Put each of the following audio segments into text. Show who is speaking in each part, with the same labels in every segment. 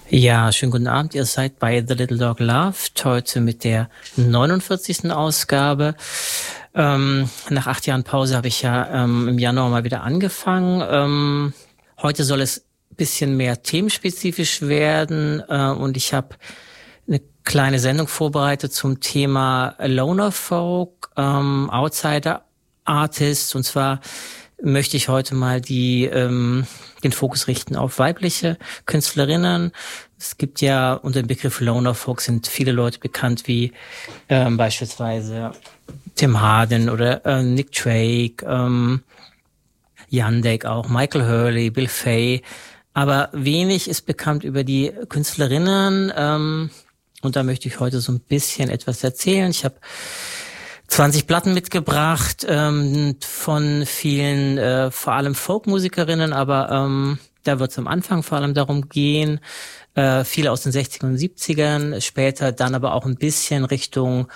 Speaker 1: Ja, schönen guten Abend. Ihr seid bei The Little Dog Loved, heute mit der 49. Ausgabe. Nach 8 Jahren Pause habe ich ja im Januar mal wieder angefangen. Heute soll es ein bisschen mehr themenspezifisch werden und ich habe eine kleine Sendung vorbereitet zum Thema Loner Folk, Outsider Artists, und zwar möchte ich heute mal den Fokus richten auf weibliche Künstlerinnen. Es gibt ja unter dem Begriff Loner Folk sind viele Leute bekannt, wie beispielsweise Tim Hardin oder Nick Drake, Jandek auch, Michael Hurley, Bill Fay. Aber wenig ist bekannt über die Künstlerinnen, und da möchte ich heute so ein bisschen etwas erzählen. Ich habe 20 Platten mitgebracht von vielen, vor allem Folkmusikerinnen, aber da wird es am Anfang vor allem darum gehen, viele aus den 60ern und 70ern, später dann aber auch ein bisschen Richtung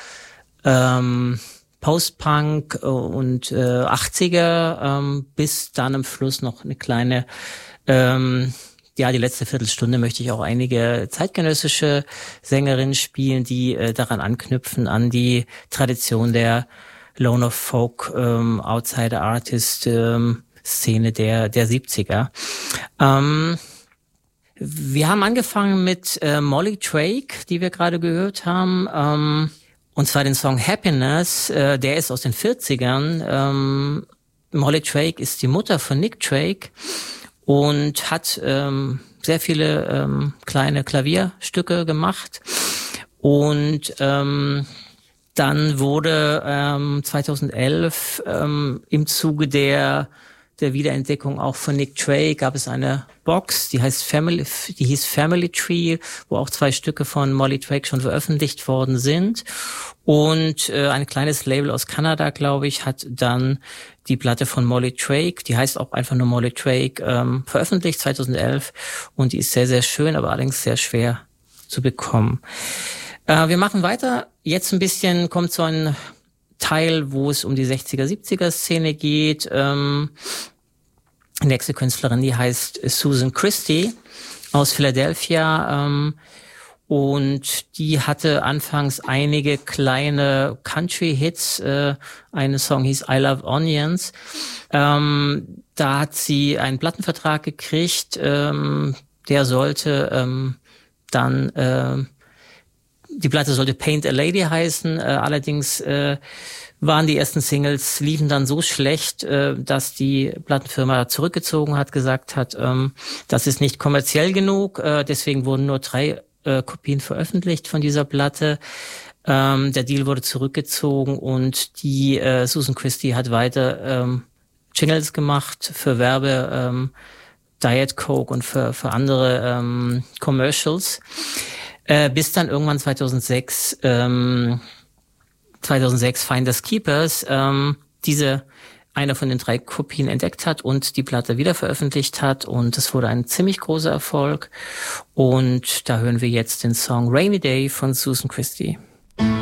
Speaker 1: Post-Punk und 80er, bis dann am Schluss noch eine kleine, die letzte Viertelstunde möchte ich auch einige zeitgenössische Sängerinnen spielen, die daran anknüpfen, an die Tradition der Loner Folk Outsider Artist Szene der 70er. Wir haben angefangen mit Molly Drake, die wir gerade gehört haben, und zwar den Song Happiness, der ist aus den 40ern. Molly Drake ist die Mutter von Nick Drake und hat sehr viele kleine Klavierstücke gemacht. Und dann wurde 2011 im Zuge der Wiederentdeckung auch von Nick Drake gab es eine Box, die hieß Family Tree, wo auch 2 Stücke von Molly Drake schon veröffentlicht worden sind. Und ein kleines Label aus Kanada, glaube ich, hat dann die Platte von Molly Drake, die heißt auch einfach nur Molly Drake, veröffentlicht 2011. Und die ist sehr, sehr schön, aber allerdings sehr schwer zu bekommen. Wir machen weiter. Jetzt ein bisschen kommt so ein Teil, wo es um die 60er, 70er Szene geht. Die nächste Künstlerin, die heißt Susan Christie aus Philadelphia. Und die hatte anfangs einige kleine Country-Hits. Ein Song hieß I Love Onions. Da hat sie einen Plattenvertrag gekriegt. Der sollte dann die Platte sollte Paint a Lady heißen. Allerdings waren die ersten Singles, liefen dann so schlecht, dass die Plattenfirma zurückgezogen hat, gesagt hat, das ist nicht kommerziell genug. Deswegen wurden nur 3 Kopien veröffentlicht von dieser Platte. Der Deal wurde zurückgezogen und die Susan Christie hat weiter Jingles gemacht für Diet Coke und für andere Commercials. Bis dann irgendwann 2006 Finders Keepers einer von den 3 Kopien entdeckt hat und die Platte wieder veröffentlicht hat, und es wurde ein ziemlich großer Erfolg. Und da hören wir jetzt den Song Rainy Day von Susan Christie.